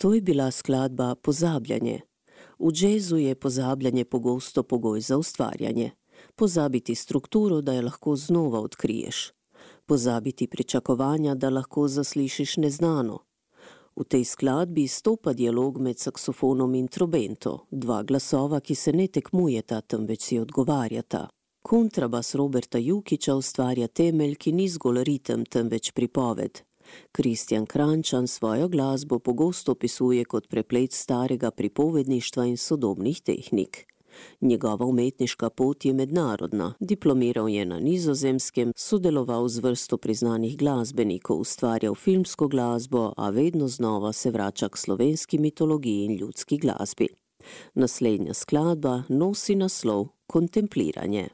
To je bila skladba Pozabljanje. V džezu je pozabljanje pogosto pogoj za ustvarjanje. Pozabiti strukturo, da jo lahko znova odkriješ. Pozabiti pričakovanja, da lahko zaslišiš neznano. V tej skladbi stopa dialog med saksofonom in trobento, dva glasova, ki se ne tekmujeta, temveč si odgovarjata. Kontrabas Roberta Jukića ustvarja temelj, ki ni zgolj ritem, temveč pripoved. Kristjan Kranjčan svojo glasbo pogosto opisuje kot preplet starega pripovedništva in sodobnih tehnik. Njegova umetniška pot je mednarodna, diplomiral je na Nizozemskem, sodeloval z vrsto priznanih glasbenikov, ustvarjal filmsko glasbo, a vedno znova se vrača k slovenski mitologiji in ljudski glasbi. Naslednja skladba nosi naslov Kontempliranje.